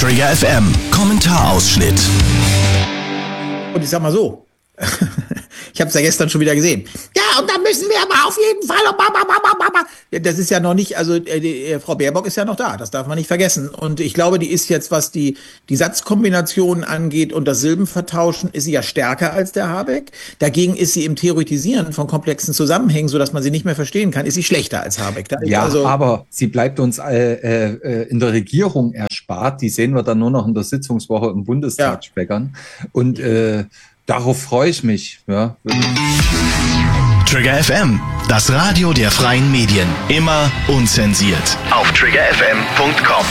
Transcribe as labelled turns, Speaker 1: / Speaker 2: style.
Speaker 1: Trigger FM, Kommentarausschnitt.
Speaker 2: Und ich sag mal so, ich habe es ja gestern schon wieder gesehen. Ja, und dann müssen wir aber auf jeden Fall. Das ist ja noch nicht, also Frau Baerbock ist ja noch da, das darf man nicht vergessen. Und ich glaube, die ist jetzt, was die Satzkombinationen angeht und das Silbenvertauschen, ist sie ja stärker als der Habeck. Dagegen ist sie im Theoretisieren von komplexen Zusammenhängen, sodass man sie nicht mehr verstehen kann, ist sie schlechter als Habeck.
Speaker 3: Ja, also, aber sie bleibt uns in der Regierung erspart. Die sehen wir dann nur noch in der Sitzungswoche im Bundestag speckern. Und darauf freue ich mich. Ja.
Speaker 1: Trigger FM, das Radio der freien Medien. Immer unzensiert. Auf triggerfm.com.